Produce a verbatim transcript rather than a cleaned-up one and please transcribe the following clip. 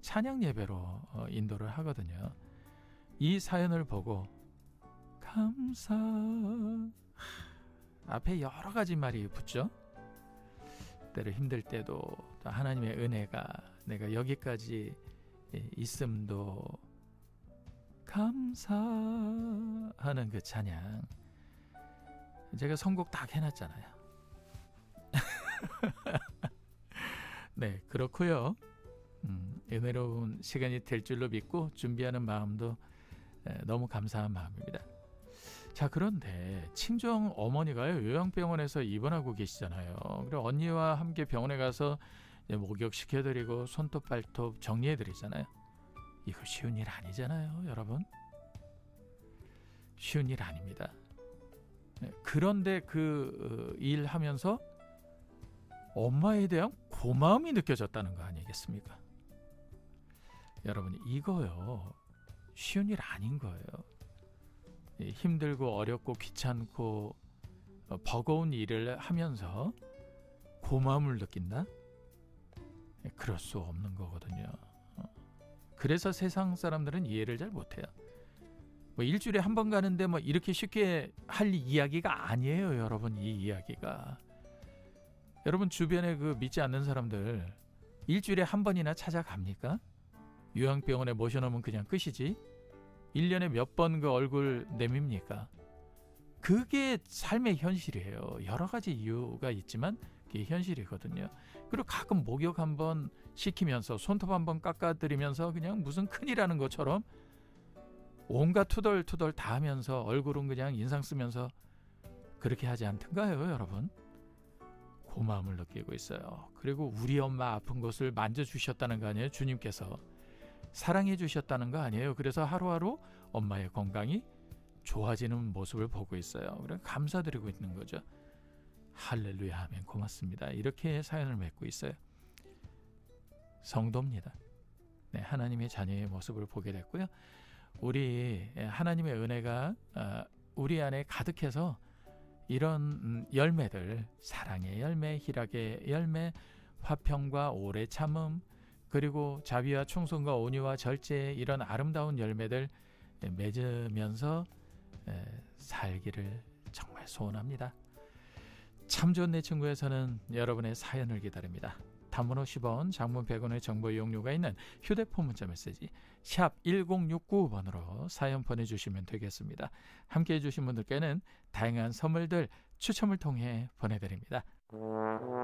찬양 예배로 어, 인도를 하거든요. 이 사연을 보고 감사 앞에 여러 가지 말이 붙죠. 때로 힘들 때도 또 하나님의 은혜가 내가 여기까지 있음도 감사하는 그 찬양, 제가 선곡 딱 해놨잖아요. 네, 그렇고요. 음, 은혜로운 시간이 될 줄로 믿고 준비하는 마음도 너무 감사한 마음입니다. 자, 그런데 친정 어머니가요, 요양병원에서 입원하고 계시잖아요. 그리고 언니와 함께 병원에 가서 목욕시켜드리고 손톱 발톱 정리해드리잖아요. 이거 쉬운 일 아니잖아요, 여러분. 쉬운 일 아닙니다. 그런데 그 일 하면서 엄마에 대한 고마움이 느껴졌다는 거 아니겠습니까? 여러분, 이거요, 쉬운 일 아닌 거예요. 힘들고 어렵고 귀찮고 버거운 일을 하면서 고마움을 느낀다? 그럴 수 없는 거거든요. 그래서 세상 사람들은 이해를 잘 못해요. 뭐 일주일에 한 번 가는데 뭐 이렇게 쉽게 할 이야기가 아니에요, 여러분. 이 이야기가 여러분 주변에 그 믿지 않는 사람들 일주일에 한 번이나 찾아갑니까? 요양병원에 모셔놓으면 그냥 끝이지 일 년에 몇 번 그 얼굴 내밉니까? 그게 삶의 현실이에요. 여러 가지 이유가 있지만 그게 현실이거든요. 그리고 가끔 목욕 한번 시키면서 손톱 한번 깎아드리면서 그냥 무슨 큰일하는 것처럼 온갖 투덜투덜 다 하면서 얼굴은 그냥 인상 쓰면서 그렇게 하지 않던가요, 여러분? 고마움을 느끼고 있어요. 그리고 우리 엄마 아픈 곳을 만져주셨다는 거 아니에요? 주님께서 사랑해 주셨다는 거 아니에요? 그래서 하루하루 엄마의 건강이 좋아지는 모습을 보고 있어요. 그래 감사드리고 있는 거죠. 할렐루야 하면 고맙습니다. 이렇게 사연을 맺고 있어요. 성도입니다. 네, 하나님의 자녀의 모습을 보게 됐고요. 우리 하나님의 은혜가 우리 안에 가득해서 이런 열매들, 사랑의 열매, 희락의 열매, 화평과 오래 참음, 그리고 자비와 충성과 온유와 절제, 이런 아름다운 열매들 맺으면서 살기를 정말 소원합니다. 참 좋은 내 친구에서는 여러분의 사연을 기다립니다. 단문 오십 원, 장문 백 원의 정보 이용료가 있는 휴대폰 문자 메시지 샵 일공육구 번으로 사연 보내주시면 되겠습니다. 함께해 주신 분들께는 다양한 선물들 추첨을 통해 보내드립니다.